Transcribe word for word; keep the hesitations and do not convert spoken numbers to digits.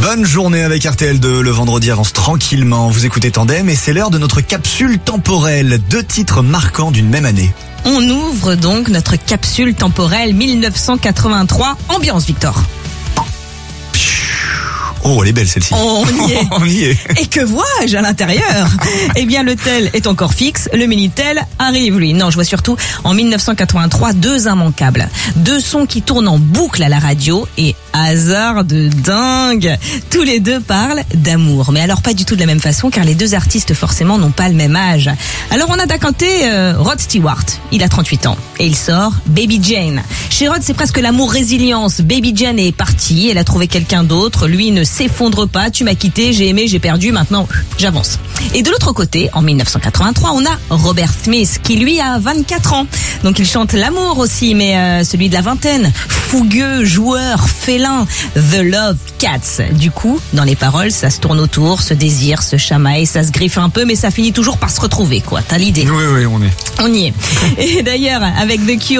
Bonne journée avec R T L deux. Le vendredi avance tranquillement. Vous écoutez Tandem et c'est l'heure de notre capsule temporelle. Deux titres marquants d'une même année. On ouvre donc notre capsule temporelle mille neuf cent quatre-vingt-trois. Ambiance, Victor. Oh, elle est belle celle-ci. On y est. On y est. Et que vois-je à l'intérieur? Eh bien, le tel est encore fixe, le Minitel arrive, lui. Non, je vois surtout en mille neuf cent quatre-vingt-trois deux immanquables. Deux sons qui tournent en boucle à la radio et hasard de dingue, tous les deux parlent d'amour. Mais alors pas du tout de la même façon car les deux artistes forcément n'ont pas le même âge. Alors on a d'un côté euh, Rod Stewart, il a trente-huit ans et il sort Baby Jane. Chez Rod c'est presque l'amour résilience. Baby Jane est partie, elle a trouvé quelqu'un d'autre, lui ne s'effondre pas, tu m'as quitté, j'ai aimé, j'ai perdu, maintenant j'avance. Et de l'autre côté, en mille neuf cent quatre-vingt-trois, on a Robert Smith qui lui a vingt-quatre ans. Donc il chante l'amour aussi, mais euh, celui de la vingtaine, fougueux, joueur, félin, The Love Cats. Du coup, dans les paroles, ça se tourne autour, se désire, se chamaille, ça se griffe un peu, mais ça finit toujours par se retrouver, quoi. T'as l'idée? Oui, oui, on est. On y est. Et d'ailleurs, avec The Cure,